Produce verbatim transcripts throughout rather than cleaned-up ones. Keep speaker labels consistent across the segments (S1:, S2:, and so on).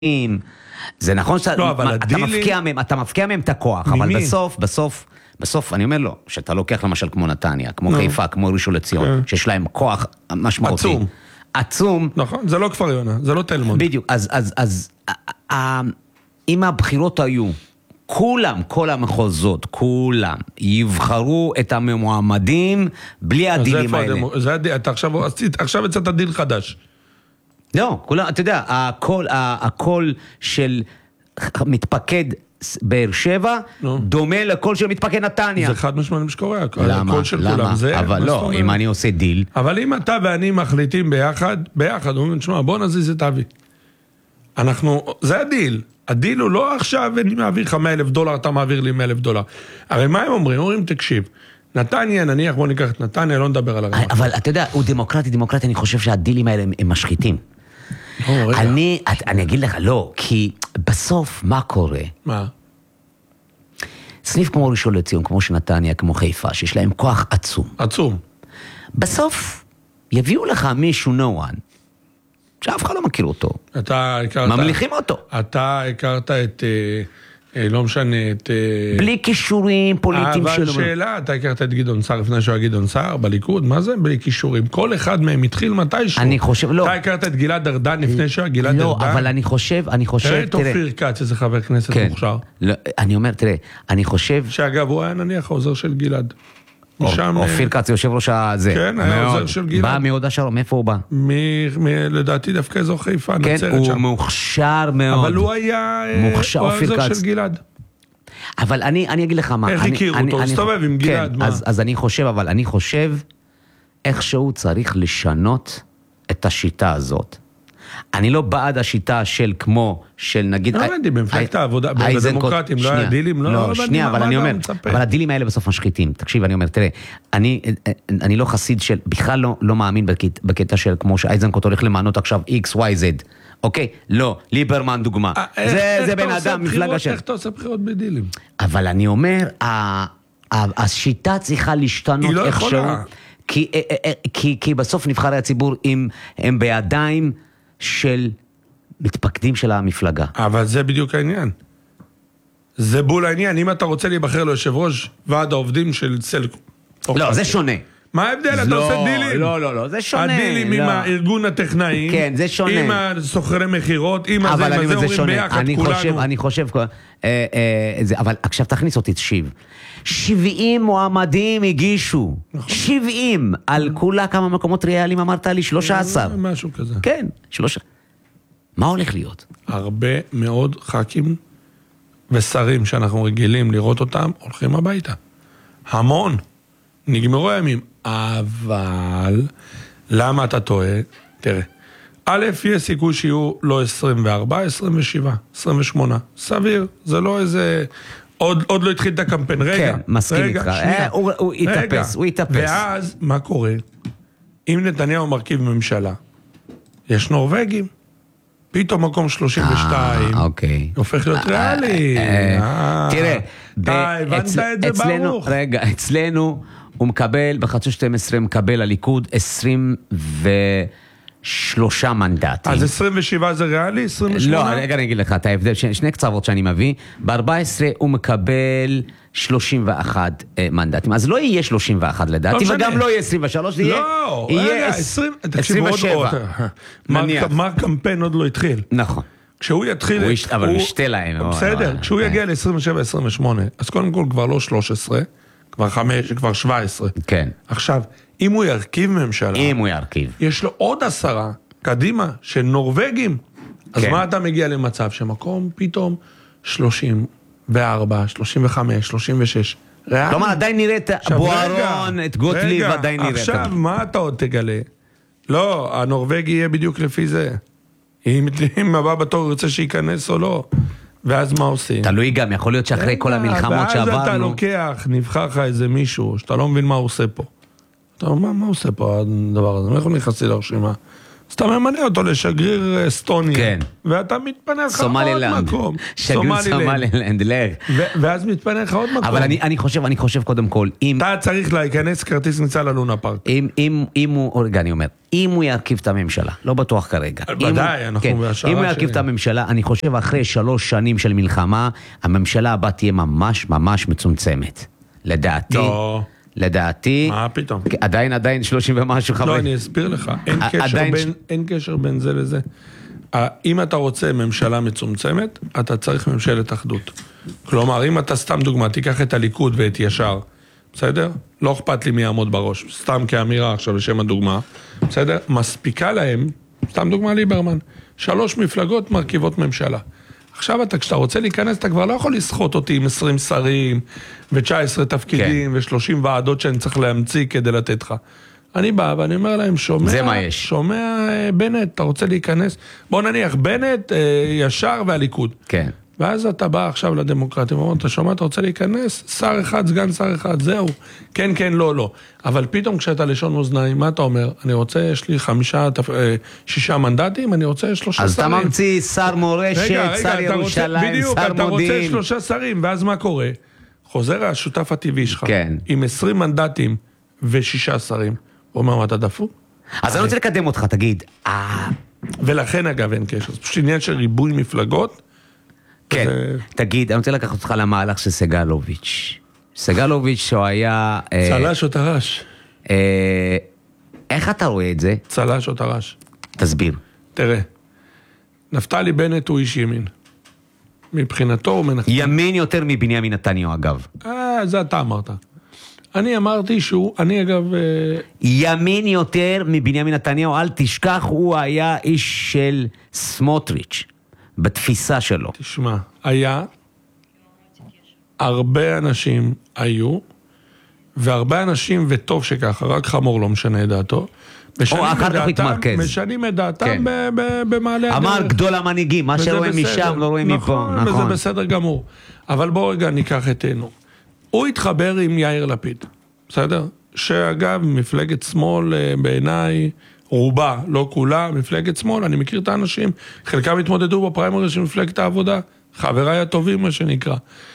S1: זה נכון שאתה מפקיע מהם, אתה מפקיע מהם את הכוח, אבל בסוף, בסוף, בסוף, אני אומר לו, שאתה לוקח למשל כמו נתניה, כמו חיפה, כמו ראשון לציון, שיש להם כוח משמעותי.
S2: עצום.
S1: עצום.
S2: נכון, זה לא כפר יונה, זה לא תל מונד.
S1: בדיוק, אז, אז, אז, אם הבחירות היו, כולם, כל המחוזות, כולם, יבחרו את המועמדים בלי הדילים האלה.
S2: אתה עכשיו יצאת דיל חדש.
S1: לא, כולם, אתה יודע, הכל, הכל של מתפקד באר שבע, דומה לכל של מתפקד נתניה.
S2: זה חד משמעית שקורה,
S1: למה? למה? אבל לא, אם אני עושה דיל.
S2: אבל אם אתה ואני מחליטים ביחד, ביחד, אומרים, תשמע, בוא נזיז את אבי. אנחנו, זה הדיל. הדיל הוא לא עכשיו, אני מעביר לך מאה אלף דולר, אתה מעביר לי מאה אלף דולר. הרי מה הם אומרים? אומרים, תקשיב, נתניה, נניח, בוא ניקח את נתניה, לא נדבר על הרמה.
S1: אבל אתה יודע, הוא דמוקרטי, דמוקרטי, אני חושב שהדילים האלה הם משחיתים. אני, אני אגיד לך, לא, כי בסוף, מה קורה?
S2: מה?
S1: סניף כמו ראשון לציון, כמו שנתניה, כמו חיפה, שיש להם כוח עצום.
S2: עצום.
S1: בסוף, יביאו לך מישהו נוען, שאף אחד לא מכיר אותו.
S2: אתה הכרת...
S1: ממליכים אותו.
S2: אתה הכרת את... לא משנה, את...
S1: בלי כישורים פוליטיים שלו.
S2: אבל שאלה, אתה הכרת את גדעון סער לפני שהוא היה גדעון סער בליכוד? מה זה בלי כישורים? כל אחד מהם התחיל מתישהו.
S1: אני חושב, לא.
S2: אתה הכרת את גלעד ארדן לפני שהוא היה גלעד ארדן?
S1: לא, אבל אני חושב, אני חושב,
S2: תראה את אופיר כץ, איזה חבר כנסת מוכשר.
S1: אני אומר, תראה, אני חושב...
S2: שאגב, הוא היה נניח העוזר של גלעד.
S1: אופיר כץ, יושב ראש הזה.
S2: כן, היה עוזר של גלעד.
S1: בא מהוד השרון, מאיפה הוא בא?
S2: לדעתי דווקא אזור חיפה,
S1: נצרת שם. כן, הוא מוכשר מאוד.
S2: אבל הוא היה עוזר של גלעד.
S1: אבל אני, אני אגיד לך מה.
S2: איך הכירו אותו? הסתובב עם גלעד, מה?
S1: אז אני חושב, אבל אני חושב איכשהו צריך לשנות את השיטה הזאת. אני לא בעד השיטה של כמו, של נגיד...
S2: לא יודעים, במפלגת העבודה, בדמוקרטים, לא היה דילים,
S1: לא, שנייה, אבל אני אומר, אבל הדילים האלה בסוף משחיתים. תקשיב, אני אומר, תראה, אני לא חסיד של, בכלל לא מאמין בקטע של כמו שאייזנקוט הולך למענות עכשיו X, Y, Z. אוקיי? לא, ליברמן דוגמה. זה בן אדם, מפלגה של...
S2: איך אתה עושה בחירות בדילים?
S1: אבל אני אומר, השיטה צריכה להשתנות איכשהו, כי בסוף נבחרי הציבור הם בידיים של מתפקדים של המפלגה.
S2: אבל זה בדיוק העניין. זה בול העניין. אם אתה רוצה להיבחר ליושב ראש ועד העובדים של סלקום.
S1: לא, זה שונה.
S2: מה ההבדל? אתה עושה דילים?
S1: לא, לא, לא, זה שונה.
S2: הדילים עם הארגון הטכנאים,
S1: כן, זה שונה.
S2: עם הסוחרי מחירות, עם הזה, עם הזה אומרים ביחד כולנו.
S1: אני חושב, אבל עכשיו תכניס אותי, תשיב. שבעים מועמדים הגישו. שבעים. על כולה כמה מקומות ריאליים אמרת לי? שלושה עשר.
S2: משהו כזה.
S1: כן, שלושה. מה הולך להיות?
S2: הרבה מאוד ח"כים ושרים שאנחנו רגילים לראות אותם, הולכים הביתה. המון. נגמרו הימים. אבל, למה אתה טועה? תראה, א', יש סיכוי שיהיו לא עשרים וארבע, עשרים ושבע, עשרים ושמונה. סביר, זה לא איזה... עוד, עוד לא התחיל את הקמפיין. רגע,
S1: כן, מסכים איתך. אה, הוא, הוא יתאפס, הוא יתאפס.
S2: ואז, מה קורה? אם נתניהו מרכיב ממשלה, יש נורווגים. פתאום מקום שלושים ושתיים.
S1: אה, אוקיי.
S2: הופך להיות ריאלי.
S1: תראה,
S2: אתה הבנת את זה ברוך.
S1: רגע, אצלנו הוא מקבל, בחצי שתים עשרה מקבל הליכוד עשרים ושלושה מנדטים.
S2: אז עשרים ושבע זה ריאלי? עשרים ושמונה?
S1: לא, רגע אני אגיד לך, את ההבדל, שני קצוות שאני מביא, ב-ארבע עשרה הוא מקבל שלושים ואחת מנדטים. אז לא יהיה שלושים ואחת לדעתי, וגם לא יהיה עשרים ושלוש,
S2: לא, רגע, עשרים ושבע. מר קמפיין עוד לא התחיל.
S1: נכון.
S2: כשהוא יתחיל...
S1: אבל הוא ישתה להם.
S2: בסדר, כשהוא יגיע ל-עשרים ושבע עשרים ושמונה, אז קודם כל כבר לא שלוש עשרה, כבר חמש, כבר שבע עשרה.
S1: כן.
S2: עכשיו, אם הוא ירכיב ממשלה...
S1: אם הוא ירכיב.
S2: יש לו עוד עשרה, קדימה, של נורווגים. אז מה אתה מגיע למצב? שמקום פתאום שלושים וארבע, שלושים וחמש, שלושים ושש.
S1: כלומר, עדיין נראה את בוארון, את גוטליב, עדיין נראה.
S2: עכשיו, מה אתה עוד תגלה? לא, הנורווגי יהיה בדיוק לפי זה. אם הבא בתור ירצה שייכנס או לא. ואז מה עושים?
S1: תלוי גם, יכול להיות שאחרי כל המלחמות שעברנו...
S2: ואז אתה לוקח, נבחר לך איזה מישהו, שאתה לא מבין מה הוא עושה פה. אתה אומר, מה הוא עושה פה הדבר הזה? איך הוא נכנסי לרשימה? אז אתה ממנה אותו לשגריר אסטוניה,
S1: כן.
S2: ואתה מתפנה לך עוד מקום.
S1: שגריר סומלילנד, לך.
S2: ואז מתפנה לך עוד מקום.
S1: אבל אני, אני חושב, אני חושב קודם כל, אם...
S2: אתה צריך להיכנס כרטיס ניצה ללונה פארק.
S1: אם, אם, אם הוא, רגע, אני אומר, אם הוא ירכיב את הממשלה, לא בטוח כרגע.
S2: ודאי, אנחנו
S1: כן,
S2: בהשערה
S1: אם הוא ירכיב את הממשלה, אני חושב אחרי שלוש שנים של מלחמה, הממשלה הבאה תהיה ממש ממש מצומצמת. לדעתי...
S2: לא.
S1: לדעתי...
S2: מה פתאום?
S1: עדיין, עדיין שלושים ומשהו חברי.
S2: לא, אני אסביר לך. אין קשר בין, אין קשר בין זה לזה. אם אתה רוצה ממשלה מצומצמת, אתה צריך ממשלת אחדות. כלומר, אם אתה סתם דוגמה, תיקח את הליכוד ואת ישר, בסדר? לא אכפת לי מי יעמוד בראש, סתם כאמירה עכשיו לשם הדוגמה, בסדר? מספיקה להם, סתם דוגמה ליברמן, שלוש מפלגות מרכיבות ממשלה. עכשיו אתה, כשאתה רוצה להיכנס, אתה כבר לא יכול לסחוט אותי עם עשרים שרים, ו-תשע עשרה תפקידים, כן. ו-שלושים ועדות שאני צריך להמציא כדי לתת לך. אני בא ואני אומר להם, שומע,
S1: זה מה יש.
S2: שומע בנט, אתה רוצה להיכנס? בוא נניח, בנט, ישר והליכוד.
S1: כן.
S2: ואז אתה בא עכשיו לדמוקרטים, ואומר, אתה שומע, אתה רוצה להיכנס? שר אחד, סגן שר אחד, זהו. כן, כן, לא, לא. אבל פתאום כשאתה לשון מאזניים, מה אתה אומר? אני רוצה, יש לי חמישה, שישה מנדטים, אני רוצה שלושה
S1: אז
S2: שרים.
S1: אז אתה ממציא שר מורשת, שר ירושלים,
S2: בדיוק,
S1: שר
S2: אתה
S1: מודיעין.
S2: רוצה שלושה שרים, ואז מה קורה? חוזר השותף הטבעי שלך,
S1: כן.
S2: עם עשרים מנדטים ושישה שרים. הוא אומר, מה אתה דפוק?
S1: אז אני רוצה לקדם אותך, תגיד.
S2: ולכן אגב אין קשר, זה פשוט עניין של ריבוי מפלגות.
S1: כן, תגיד, אני רוצה לקחת אותך למהלך של סגלוביץ'. סגלוביץ' שהוא היה...
S2: צלש או טרש?
S1: איך אתה רואה את זה?
S2: צלש או טרש.
S1: תסביר.
S2: תראה, נפתלי בנט הוא איש ימין. מבחינתו הוא מנחם.
S1: ימין יותר מבנימין נתניהו, אגב.
S2: אה, זה אתה אמרת. אני אמרתי שהוא, אני אגב...
S1: ימין יותר מבנימין נתניהו, אל תשכח, הוא היה איש של סמוטריץ'. בתפיסה שלו.
S2: תשמע, היה, הרבה אנשים היו, והרבה אנשים, וטוב שככה, רק חמור לא משנה את דעתו,
S1: או אחר כך התמרכז.
S2: משנים את דעתם במעלה הדרך.
S1: אמר גדול המנהיגים, מה שרואים משם לא רואים מפה.
S2: נכון, וזה בסדר גמור. אבל בוא רגע ניקח אתנו. הוא התחבר עם יאיר לפיד, בסדר? שאגב, מפלגת שמאל בעיניי, רובה, לא כולה, מפלגת שמאל, אני מכיר את האנשים, חלקם התמודדו בפריימריז של מפלגת העבודה, חבריי הטובים מה שנקרא.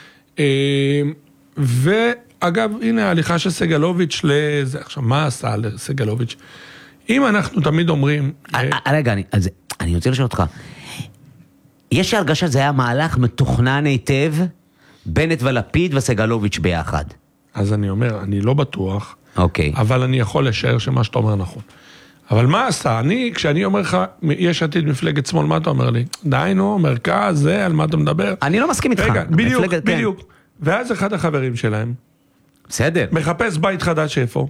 S2: ואגב, הנה ההליכה של סגלוביץ' לזה, עכשיו, מה עשה סגלוביץ'? אם אנחנו תמיד אומרים...
S1: רגע, אני רוצה לשאול אותך, יש הרגשה שזה היה מהלך מתוכנן היטב, בנט ולפיד וסגלוביץ' ביחד.
S2: אז אני אומר, אני לא בטוח,
S1: אוקיי.
S2: אבל אני יכול לשער שמה שאתה אומר נכון. אבל מה עשה? אני, כשאני אומר לך, יש עתיד מפלגת שמאל, מה אתה אומר לי? די, נו, מרכז, זה, על מה אתה מדבר?
S1: אני לא מסכים איתך.
S2: רגע, בדיוק, בדיוק. ואז אחד החברים שלהם,
S1: בסדר.
S2: מחפש בית חדש איפה?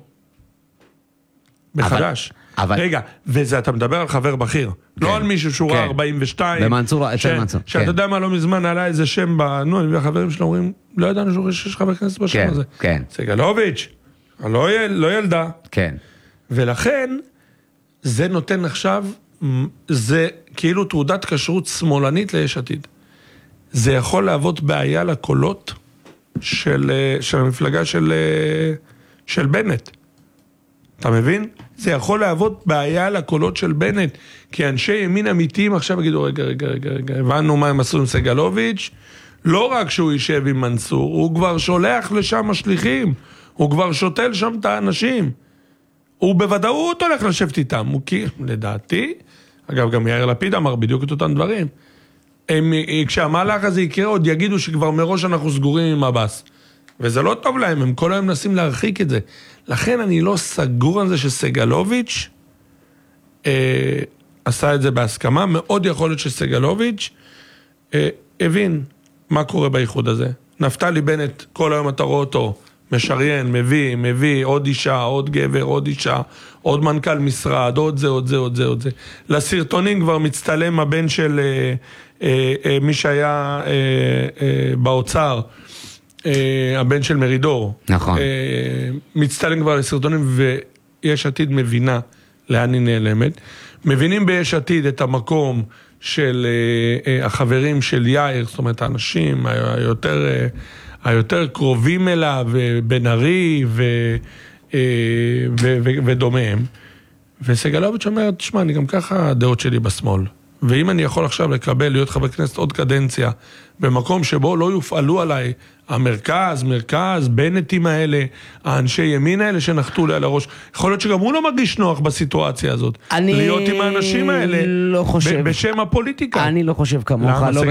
S2: בחדש.
S1: אבל...
S2: רגע, וזה אתה מדבר על חבר בכיר,
S1: כן,
S2: לא על מישהו שורה
S1: כן.
S2: ארבעים ושתיים.
S1: במנצור, אצל מנצור.
S2: שאתה
S1: כן.
S2: יודע מה, לא מזמן עלה איזה שם, נו, והחברים שלו אומרים, לא ידענו שיש חבר כנסת בשם
S1: כן,
S2: הזה.
S1: כן.
S2: סגלוביץ', לא, יל, לא ילדה.
S1: כן.
S2: ולכן, זה נותן עכשיו, זה כאילו תעודת כשרות שמאלנית ליש עתיד. זה יכול להוות בעיה לקולות של, של המפלגה של, של בנט. אתה מבין? זה יכול להוות בעיה לקולות של בנט, כי אנשי ימין אמיתיים עכשיו יגידו, רגע, רגע, רגע, רגע, הבנו מה הם עשו עם סגלוביץ', לא רק שהוא יישב עם מנסור, הוא כבר שולח לשם השליחים, הוא כבר שותל שם את האנשים. הוא בוודאות הולך לשבת איתם, הוא כי, לדעתי, אגב, גם יאיר לפיד אמר בדיוק את אותם דברים. הם, כשהמהלך הזה יקרה, עוד יגידו שכבר מראש אנחנו סגורים עם הבאס. וזה לא טוב להם, הם כל היום מנסים להרחיק את זה. לכן אני לא סגור על זה שסגלוביץ' אה, עשה את זה בהסכמה, מאוד יכול להיות שסגלוביץ' אה, הבין מה קורה באיחוד הזה. נפתלי בנט, כל היום אתה רואה אותו, משריין, מביא, מביא, עוד אישה, עוד גבר, עוד אישה, עוד מנכ"ל משרד, עוד זה, עוד זה, עוד זה, עוד זה. לסרטונים כבר מצטלם הבן של אה, אה, אה, מי שהיה אה, אה, באוצר, אה, הבן של מרידור.
S1: נכון.
S2: אה, מצטלם כבר לסרטונים, ויש עתיד מבינה לאן היא נעלמת. מבינים ביש עתיד את המקום של אה, אה, החברים של יאיר, זאת אומרת, האנשים היותר... אה, היותר קרובים אליו, בן ארי ו, ו, ו, ודומיהם. וסגלוביץ' אומר, תשמע, אני גם ככה הדעות שלי בשמאל. ואם אני יכול עכשיו לקבל, להיות חבר כנסת עוד קדנציה, במקום שבו לא יופעלו עליי המרכז, מרכז, בנטים האלה, האנשי ימין האלה שנחתו לי על הראש, יכול להיות שגם הוא לא מרגיש נוח בסיטואציה הזאת.
S1: אני
S2: להיות עם האנשים האלה,
S1: לא חושב,
S2: בשם הפוליטיקה.
S1: אני לא חושב כמוך,
S2: למה?
S1: לא